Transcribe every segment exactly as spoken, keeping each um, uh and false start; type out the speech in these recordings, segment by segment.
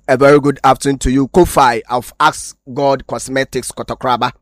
A very good afternoon to you. Kofi of Ask God Cosmetics, Kotokraba.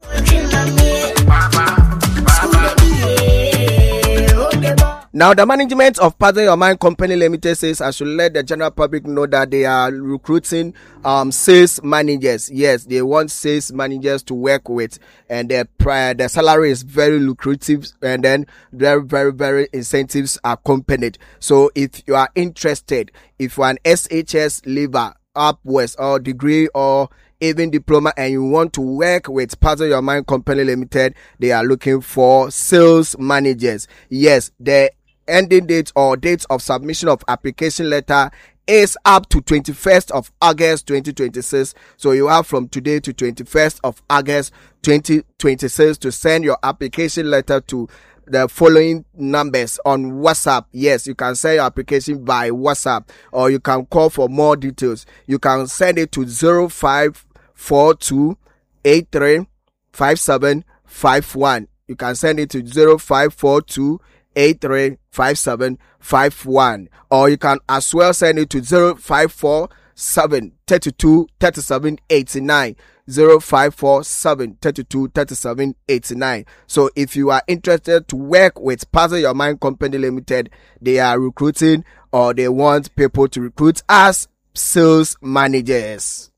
Now, the management of Pardon Your Mind Company Limited says I should let the general public know that they are recruiting um sales managers. Yes, they want sales managers to work with, and their prior the salary is very lucrative, and then very very very incentives are accompanied. So, if you are interested, if you are an S H S leaver, upwards or degree or even diploma, and you want to work with Pardon Your Mind Company Limited, they are looking for sales managers. Yes, the ending date or date of submission of application letter is up to twenty-first of August twenty twenty-six. So you have from today to twenty-first of August twenty twenty-six to send your application letter to the following numbers on WhatsApp. Yes, you can send your application by WhatsApp, or you can call for more details. You can send it to zero five four two eight three five seven five one. You can send it to zero five four two eight three five seven five one, or you can as well send it to zero five four seven three two three seven eight nine. zero five four seven three two three seven eight nine. So if you are interested to work with Pardon Your Mind Company Limited, they are recruiting, or they want people to recruit as sales managers.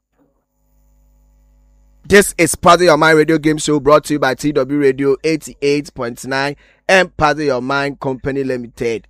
This is Pardon Your Mind Radio Game Show, brought to you by T W Radio eighty-eight point nine and Pardon Your Mind Company Limited.